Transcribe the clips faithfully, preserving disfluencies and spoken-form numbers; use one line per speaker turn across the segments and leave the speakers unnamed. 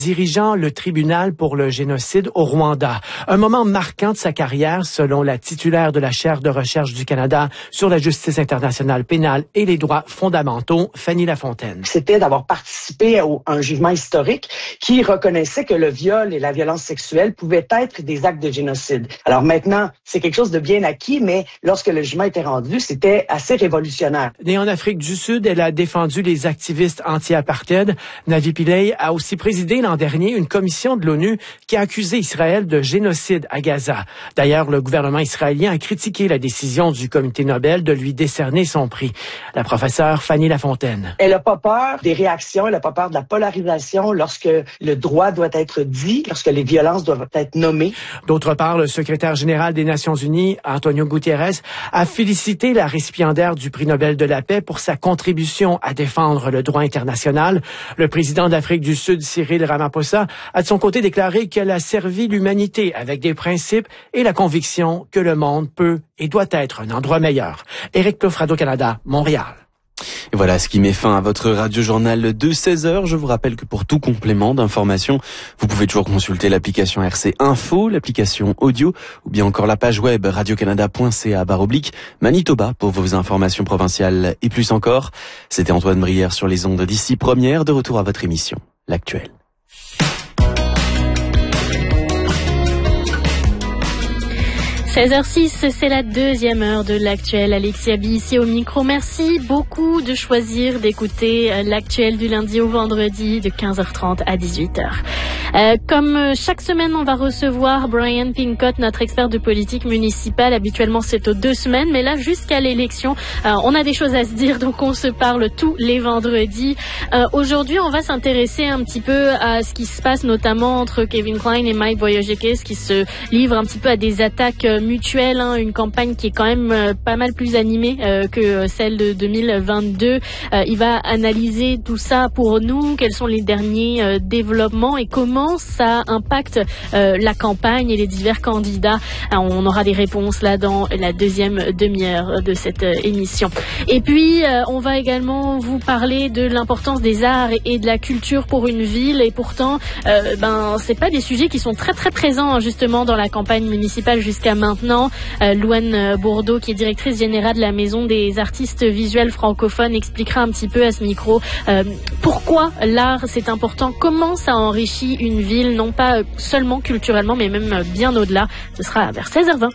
dirigeant le tribunal pour le génocide au Rwanda. Un moment marquant de sa carrière, selon la titulaire de la chaire de recherche du Canada sur la justice internationale pénale et les droits fondamentaux, Fanny Lafontaine.
C'était d'avoir participé à un jugement historique qui reconnaissait que le viol et la violence sexuelle pouvaient être des actes de génocide. Alors maintenant, c'est quelque chose de bien acquis, mais lorsque le jugement était rendu, c'était assez révolutionnaire.
Née en Afrique du Sud, elle a défendu les activistes anti-apartheid. Navi Pillay a aussi présidé l'an dernier une commission de l'ONU qui a accusé Israël de génocide à Gaza. D'ailleurs, le gouvernement israélien a critiqué la décision du comité Nobel de lui décerner son prix. La professeure Fanny Lafontaine.
Elle n'a pas peur des réactions, elle n'a pas peur de la polarisation lorsque le droit doit être dit, lorsque les violences doivent être nommées.
D'autre part, le secrétaire général des Nations unies, Antonio Guterres, a félicité la récipiendaire du prix Nobel de la paix pour sa contribution à défendre le droit international. Le président d'Afrique du Sud, Cyril Ramaphosa, a de son côté déclaré qu'elle a servi l'humanité avec des principes et la conviction que le monde peut et doit être un endroit meilleur. Éric Plouffe, Radio-Canada, Montréal.
Et voilà ce qui met fin à votre radio-journal de seize heures. Je vous rappelle que pour tout complément d'information, vous pouvez toujours consulter l'application R C Info, l'application audio ou bien encore la page web radiocanada point c a barre oblique Manitoba pour vos informations provinciales et plus encore. C'était Antoine Brière sur les ondes d'ici première, de retour à votre émission, L'Actuel.
seize heures six, c'est la deuxième heure de l'Actuel. Alexia B ici au micro. Merci beaucoup de choisir d'écouter l'Actuel du lundi au vendredi de quinze heures trente à dix-huit heures. Euh, comme chaque semaine, on va recevoir Brian Pincott, notre expert de politique municipale. Habituellement, c'est aux deux semaines, mais là, jusqu'à l'élection, euh, on a des choses à se dire, donc on se parle tous les vendredis. Euh, aujourd'hui, on va s'intéresser un petit peu à ce qui se passe, notamment entre Kevin Klein et Mike Boyajian, qui se livrent un petit peu à des attaques mutuelle, hein, une campagne qui est quand même euh, pas mal plus animée euh, que celle de deux mille vingt-deux. Euh, il va analyser tout ça pour nous, quels sont les derniers euh, développements et comment ça impacte euh, la campagne et les divers candidats. Alors, on aura des réponses là dans la deuxième demi-heure de cette euh, émission. Et puis, euh, on va également vous parler de l'importance des arts et, et de la culture pour une ville. Et pourtant, euh, ben, c'est pas des sujets qui sont très très présents justement dans la campagne municipale jusqu'à maintenant. Maintenant, euh, Louane Bourdeau, qui est directrice générale de la Maison des artistes visuels francophones, expliquera un petit peu à ce micro euh, pourquoi l'art c'est important, comment ça enrichit une ville, non pas seulement culturellement, mais même bien au-delà. Ce sera vers seize heures vingt.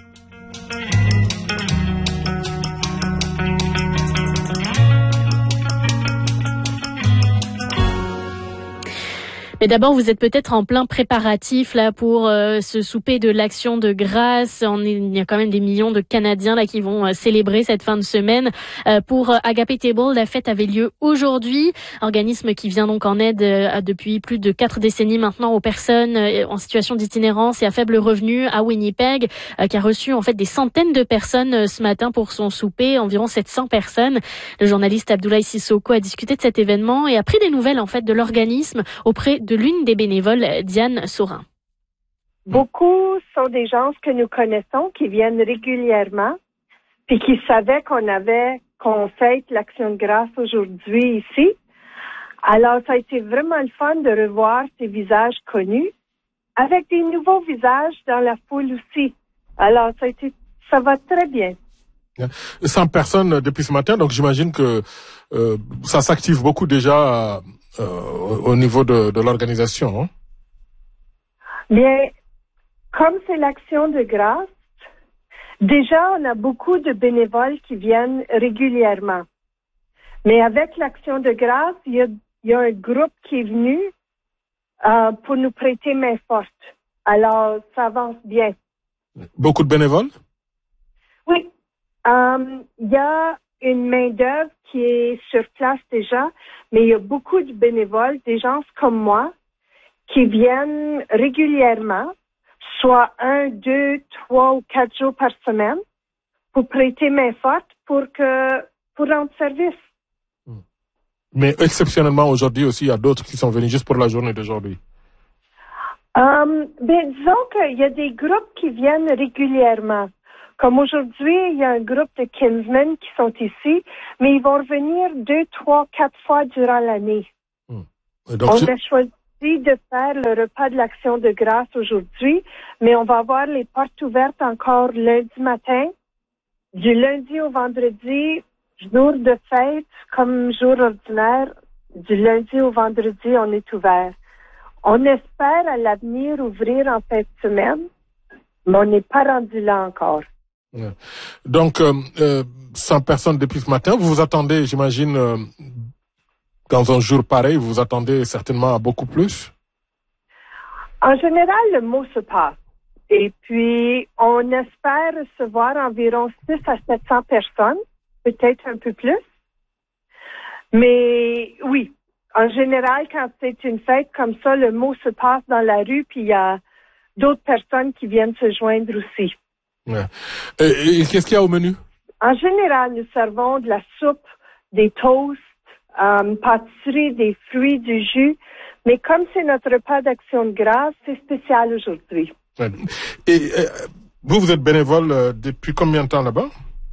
Mais d'abord, vous êtes peut-être en plein préparatif là pour euh, ce souper de l'Action de grâce. On est, il y a quand même des millions de Canadiens là qui vont euh, célébrer cette fin de semaine. Euh, pour euh, Agape Table, la fête avait lieu aujourd'hui. Organisme qui vient donc en aide euh, depuis plus de quatre décennies maintenant aux personnes euh, en situation d'itinérance et à faible revenu à Winnipeg, euh, qui a reçu en fait des centaines de personnes euh, ce matin pour son souper, environ sept cents personnes. Le journaliste Abdoulaye Sissoko a discuté de cet événement et a pris des nouvelles en fait de l'organisme auprès de l'une des bénévoles, Diane Saurin.
Beaucoup sont des gens que nous connaissons, qui viennent régulièrement, puis qui savaient qu'on avait, qu'on fête l'Action de grâce aujourd'hui ici. Alors, ça a été vraiment le fun de revoir ces visages connus, avec des nouveaux visages dans la foule aussi. Alors, ça a été, ça va très bien.
cent personnes depuis ce matin, donc j'imagine que euh, ça s'active beaucoup déjà euh, au niveau de, de l'organisation. Hein?
Bien, comme c'est l'Action de grâce, déjà on a beaucoup de bénévoles qui viennent régulièrement. Mais avec l'Action de grâce, il y a, il y a un groupe qui est venu euh, pour nous prêter main forte. Alors, ça avance bien.
Beaucoup de bénévoles?
Oui. Um, il y a une main-d'œuvre qui est sur place déjà, mais il y a beaucoup de bénévoles, des gens comme moi, qui viennent régulièrement, soit un, deux, trois ou quatre jours par semaine, pour prêter main forte pour que, pour rendre service.
Mais exceptionnellement aujourd'hui aussi, il y a d'autres qui sont venus juste pour la journée d'aujourd'hui.
Um, ben, disons qu'il y a des groupes qui viennent régulièrement. Comme aujourd'hui, il y a un groupe de Kinsmen qui sont ici, mais ils vont revenir deux, trois, quatre fois durant l'année.
Hmm. Donc,
on
je...
a choisi, choisi de faire le repas de l'Action de grâce aujourd'hui, mais on va avoir les portes ouvertes encore lundi matin, du lundi au vendredi, jour de fête comme jour ordinaire, du lundi au vendredi, on est ouvert. On espère à l'avenir ouvrir en fin de semaine, mais on n'est pas rendu là encore.
Donc, euh, euh, cent personnes depuis ce matin, vous vous attendez, j'imagine, euh, dans un jour pareil, vous vous attendez certainement à beaucoup plus?
En général, le mot se passe. Et puis, on espère recevoir environ six à sept cents personnes, peut-être un peu plus. Mais oui, en général, quand c'est une fête comme ça, le mot se passe dans la rue, puis il y a d'autres personnes qui viennent se joindre aussi.
Ouais. Et, et qu'est-ce qu'il y a au menu?
En général, nous servons de la soupe, des toasts, euh, pâtisserie, des fruits, du jus. Mais comme c'est notre repas d'Action de grâce, c'est spécial aujourd'hui.
Ouais. Et euh, vous, vous êtes bénévole euh, depuis combien de temps là-bas?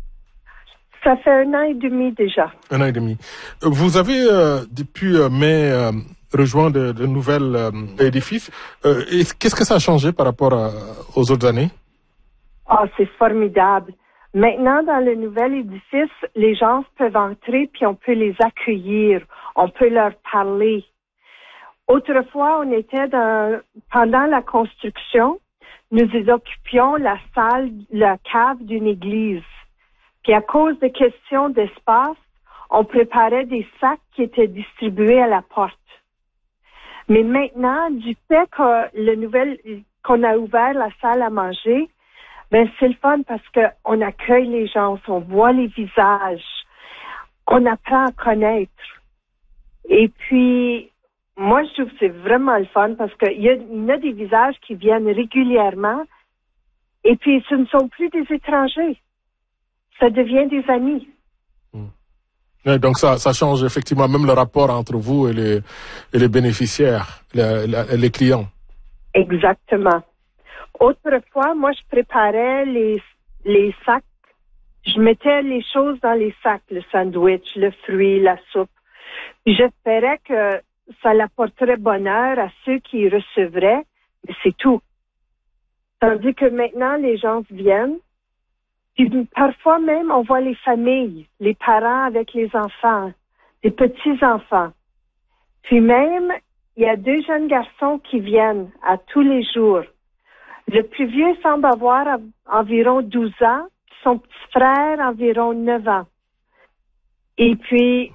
Ça fait un an et demi déjà.
Un an et demi. Vous avez, euh, depuis euh, mai, euh, rejoint de, de nouvelles euh, édifices. Euh, et qu'est-ce que ça a changé par rapport à, aux autres années?
Ah, oh, c'est formidable. Maintenant, dans le nouvel édifice, les gens peuvent entrer puis on peut les accueillir. On peut leur parler. Autrefois, on était dans, pendant la construction, nous occupions la salle, la cave d'une église. Puis à cause de questions d'espace, on préparait des sacs qui étaient distribués à la porte. Mais maintenant, du fait que le nouvel, qu'on a ouvert la salle à manger, ben c'est le fun parce que on accueille les gens, on voit les visages, on apprend à connaître. Et puis, moi, je trouve que c'est vraiment le fun parce qu'il y a, il y a des visages qui viennent régulièrement et puis ce ne sont plus des étrangers. Ça devient des amis.
Mmh. Ouais, donc ça, ça change effectivement même le rapport entre vous et les, et les bénéficiaires, les, les clients.
Exactement. Autrefois, moi, je préparais les, les sacs. Je mettais les choses dans les sacs, le sandwich, le fruit, la soupe. Puis j'espérais que ça apporterait bonheur à ceux qui recevraient, mais c'est tout. Tandis que maintenant, les gens viennent. Puis parfois même, on voit les familles, les parents avec les enfants, les petits-enfants. Puis même, il y a deux jeunes garçons qui viennent à tous les jours. Le plus vieux semble avoir environ douze ans, son petit frère environ neuf ans. Et puis,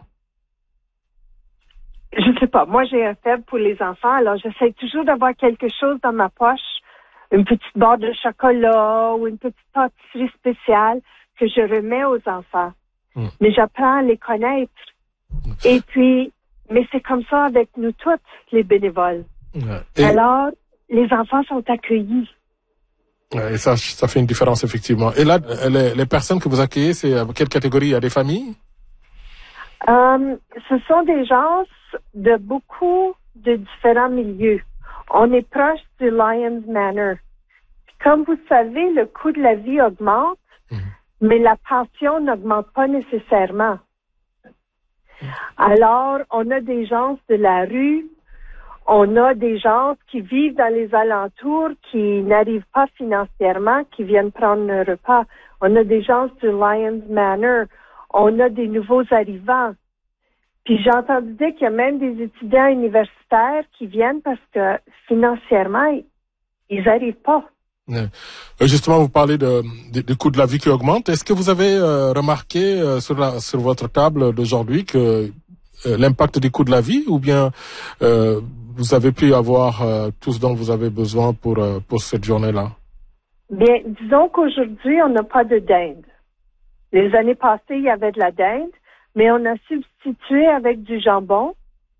je sais pas, moi j'ai un faible pour les enfants, alors j'essaie toujours d'avoir quelque chose dans ma poche, une petite barre de chocolat ou une petite pâtisserie spéciale que je remets aux enfants. Mmh. Mais j'apprends à les connaître. Mmh. Et puis, mais c'est comme ça avec nous toutes, les bénévoles. Et alors, les enfants sont accueillis.
Et ça, ça fait une différence, effectivement. Et là, les, les personnes que vous accueillez, c'est quelle catégorie? Il y a des familles?
Euh, ce sont des gens de beaucoup de différents milieux. On est proche du Lions Manor. Comme vous savez, le coût de la vie augmente, mmh. mais la pension n'augmente pas nécessairement. Mmh. Alors, on a des gens de la rue, on a des gens qui vivent dans les alentours, qui n'arrivent pas financièrement, qui viennent prendre un repas. On a des gens du Lions Manor, on a des nouveaux arrivants. Puis j'ai entendu dire qu'il y a même des étudiants universitaires qui viennent parce que financièrement, ils n'arrivent pas.
Justement, vous parlez de, de, de coût de la vie qui augmente. Est-ce que vous avez euh, remarqué euh, sur, la, sur votre table d'aujourd'hui que euh, l'impact du coût de la vie, ou bien euh, vous avez pu avoir euh, tout ce dont vous avez besoin pour, euh, pour cette journée-là?
Bien, disons qu'aujourd'hui, on n'a pas de dinde. Les années passées, il y avait de la dinde, mais on a substitué avec du jambon.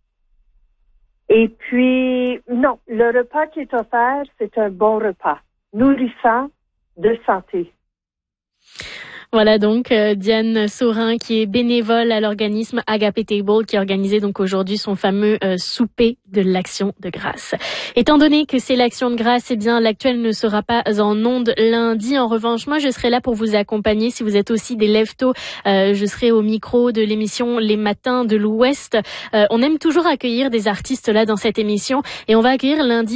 Et puis, non, le repas qui est offert, c'est un bon repas, nourrissant, de santé.
Voilà donc euh, Diane Saurin qui est bénévole à l'organisme Agape Table qui a organisé donc aujourd'hui son fameux euh, souper de l'Action de grâce. Étant donné que c'est l'Action de grâce, eh bien l'actuel ne sera pas en ondes lundi. En revanche, moi je serai là pour vous accompagner. Si vous êtes aussi des lève-tôt, euh, je serai au micro de l'émission Les Matins de l'Ouest. Euh, on aime toujours accueillir des artistes là dans cette émission et on va accueillir lundi